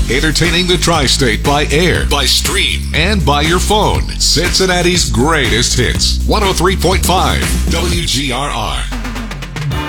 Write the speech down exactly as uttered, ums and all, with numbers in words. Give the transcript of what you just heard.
Entertaining the tri-state by air, by stream, and by your phone. Cincinnati's greatest hits. one oh three point five W G R R.